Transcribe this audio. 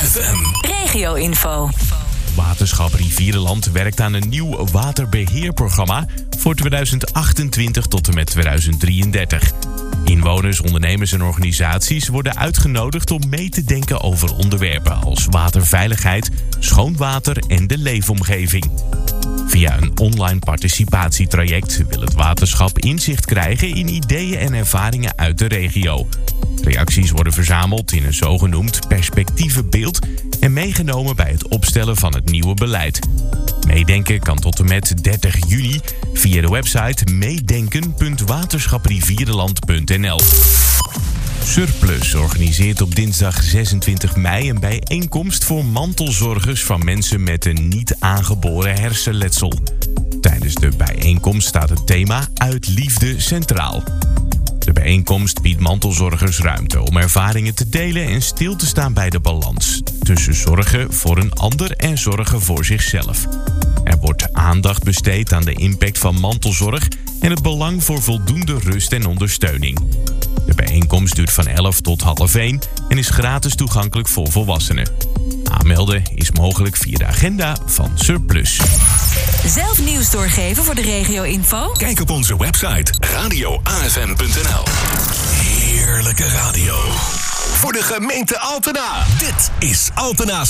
AFM. Regio-info. Waterschap Rivierenland werkt aan een nieuw waterbeheerprogramma voor 2028 tot en met 2033. Inwoners, ondernemers en organisaties worden uitgenodigd om mee te denken over onderwerpen als waterveiligheid, schoon water en de leefomgeving. Via een online participatietraject wil het waterschap inzicht krijgen in ideeën en ervaringen uit de regio. Reacties worden verzameld in een zogenoemd perspectievenbeeld en meegenomen bij het opstellen van het nieuwe beleid. Meedenken kan tot en met 30 juni via de website meedenken.waterschaprivierenland.nl. Surplus organiseert op dinsdag 26 mei een bijeenkomst voor mantelzorgers van mensen met een niet aangeboren hersenletsel. Tijdens de bijeenkomst staat het thema Uit Liefde centraal. De bijeenkomst biedt mantelzorgers ruimte om ervaringen te delen en stil te staan bij de balans tussen zorgen voor een ander en zorgen voor zichzelf. Er wordt aandacht besteed aan de impact van mantelzorg en het belang voor voldoende rust en ondersteuning. De bijeenkomst duurt van 11 tot 12:30 en is gratis toegankelijk voor volwassenen. Aanmelden is mogelijk via de agenda van Surplus. Zelf nieuws doorgeven voor de regio-info? Kijk op onze website radioafm.nl. Heerlijke radio. Voor de gemeente Altena. Dit is Altena